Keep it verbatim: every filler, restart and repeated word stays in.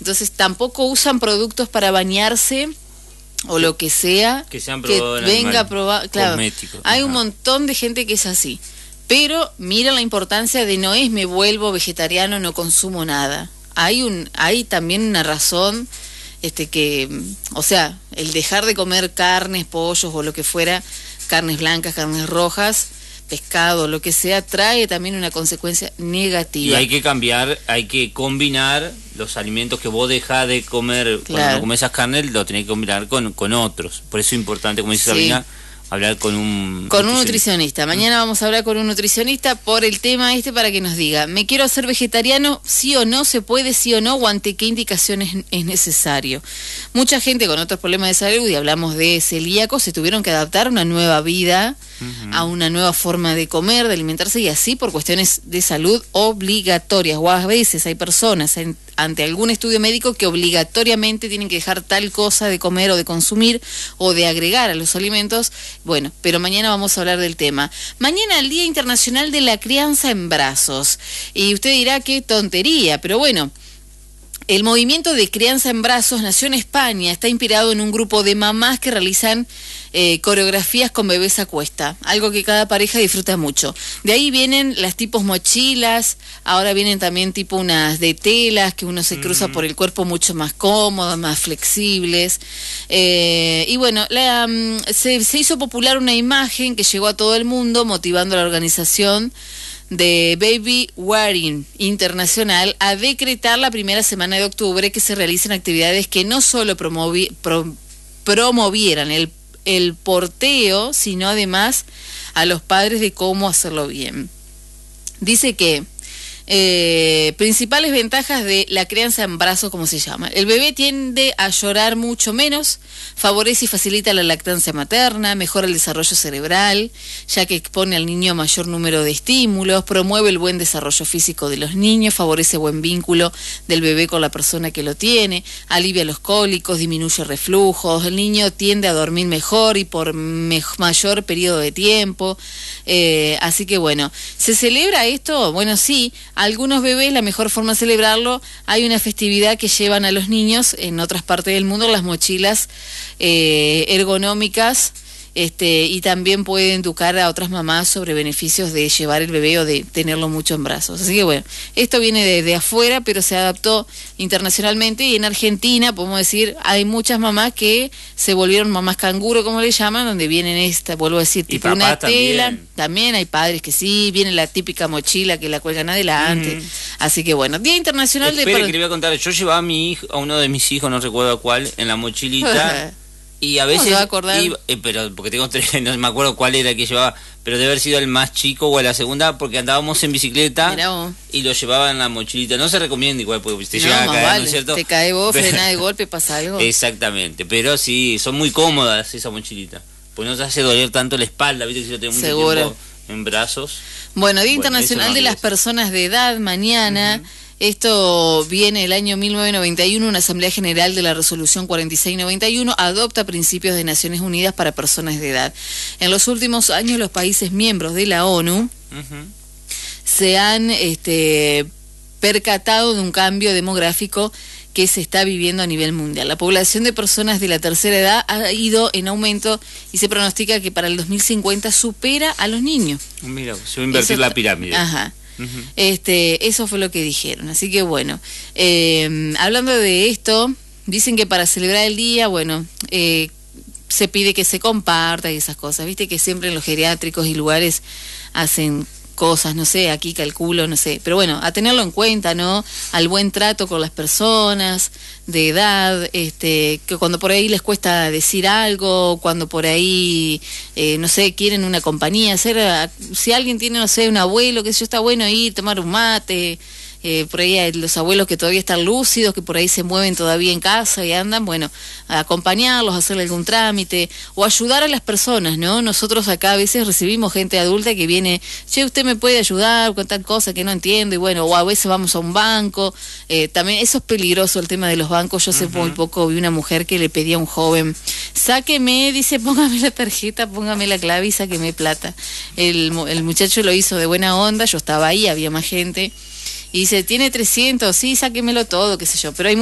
Entonces tampoco usan productos para bañarse o lo que sea que, sean que venga a probar. Claro, hay Ajá. un montón de gente que es así. Pero mira la importancia de no es me vuelvo vegetariano, no consumo nada. Hay un, hay también una razón, este que, o sea, el dejar de comer carnes, pollos o lo que fuera, carnes blancas, carnes rojas, pescado, lo que sea, trae también una consecuencia negativa. Y hay que cambiar, hay que combinar los alimentos que vos dejás de comer, claro, cuando no comes esas carnes, lo tenés que combinar con, con otros. Por eso es importante, como dice sí, Sabrina, hablar con un con un nutricionista. Mañana vamos a hablar con un nutricionista por el tema este para que nos diga, ¿me quiero hacer vegetariano? Sí o no, se puede, sí o no, o ante qué indicaciones es necesario. Mucha gente con otros problemas de salud, y hablamos de celíacos, se tuvieron que adaptar a una nueva vida, uh-huh, a una nueva forma de comer, de alimentarse, y así por cuestiones de salud obligatorias. O a veces hay personas en, ante algún estudio médico que obligatoriamente tienen que dejar tal cosa de comer o de consumir o de agregar a los alimentos. Bueno, pero mañana vamos a hablar del tema. Mañana el Día Internacional de la Crianza en Brazos. Y usted dirá qué tontería, pero bueno, el movimiento de crianza en brazos nació en España, está inspirado en un grupo de mamás que realizan eh, coreografías con bebés a cuesta, algo que cada pareja disfruta mucho. De ahí vienen las tipos mochilas, ahora vienen también tipo unas de telas que uno se cruza, mm-hmm, por el cuerpo, mucho más cómodas, más flexibles. Eh, y bueno, la, um, se, se hizo popular una imagen que llegó a todo el mundo, motivando a la organización de Baby Wearing Internacional a decretar la primera semana de octubre que se realicen actividades que no solo promovi- pro- promovieran el, el porteo, sino además a los padres de cómo hacerlo bien. Dice que Eh, principales ventajas de la crianza en brazos, como se llama: el bebé tiende a llorar mucho menos, favorece y facilita la lactancia materna, mejora el desarrollo cerebral, ya que expone al niño a mayor número de estímulos, promueve el buen desarrollo físico de los niños, favorece buen vínculo del bebé con la persona que lo tiene, alivia los cólicos, disminuye reflujos, el niño tiende a dormir mejor y por me- mayor periodo de tiempo. Eh, así que bueno, ¿se celebra esto? Bueno, sí. Algunos bebés, la mejor forma de celebrarlo, hay una festividad que llevan a los niños en otras partes del mundo, las mochilas eh, ergonómicas, este, y también pueden educar a otras mamás sobre beneficios de llevar el bebé o de tenerlo mucho en brazos. Así que bueno, esto viene de, de afuera, pero se adaptó internacionalmente, y en Argentina, podemos decir, hay muchas mamás que se volvieron mamás canguro, como le llaman, donde vienen esta, vuelvo a decir, tipo una tela. También. también hay padres que sí, viene la típica mochila que la cuelgan adelante. Mm. Así que bueno, Día Internacional Espere, de... Espera, que le voy a contar, yo llevaba a mi hijo, a uno de mis hijos, no recuerdo a cuál, en la mochilita. Y a veces, ¿Cómo se va a acordar? Iba, eh, pero porque tengo tres, no me acuerdo cuál era el que llevaba, pero debe haber sido el más chico o la segunda, porque andábamos en bicicleta y lo llevaba en la mochilita. No se recomienda igual, porque te no, llega a caer, vale. ¿no es cierto? Te cae vos, frenás de golpe, pasa algo. Exactamente, pero sí, son muy cómodas esa mochilita, pues no te hace doler tanto la espalda, viste, que si lo tengo mucho Seguro. tiempo en brazos. Bueno, Día bueno, Internacional no de las Personas de Edad, mañana. Uh-huh. Esto viene el año mil novecientos noventa y uno, una Asamblea General de la Resolución cuarenta y seis noventa y uno adopta principios de Naciones Unidas para personas de edad. En los últimos años, los países miembros de la ONU uh-huh. se han este, percatado de un cambio demográfico que se está viviendo a nivel mundial. La población de personas de la tercera edad ha ido en aumento y se pronostica que para el dos mil cincuenta supera a los niños. Mira, se va a invertir Eso la está, pirámide. Ajá. Uh-huh. Este, eso fue lo que dijeron. Así que bueno, eh, hablando de esto, dicen que para celebrar el día, bueno, eh, se pide que se comparta y esas cosas. Viste que siempre en los geriátricos y lugares hacen cosas, no sé, aquí calculo, no sé, pero bueno, a tenerlo en cuenta, ¿no? Al buen trato con las personas de edad, este, que cuando por ahí les cuesta decir algo, cuando por ahí, eh, no sé, quieren una compañía, hacer, si alguien tiene, no sé, un abuelo, que si está bueno ir, tomar un mate, eh, por ahí hay los abuelos que todavía están lúcidos, que por ahí se mueven todavía en casa y andan, bueno, a acompañarlos, a hacerle algún trámite, o ayudar a las personas, ¿no? Nosotros acá a veces recibimos gente adulta que viene, che, usted me puede ayudar con tal cosa que no entiendo, y bueno, o a veces vamos a un banco, eh, también eso es peligroso el tema de los bancos. Yo hace uh-huh. muy poco vi una mujer que le pedía a un joven, sáqueme, dice, póngame la tarjeta, póngame la clave y sáqueme plata. El, el muchacho lo hizo de buena onda, yo estaba ahí, había más gente, y dice, tiene trescientos, sí, sáquemelo todo, qué sé yo, pero hay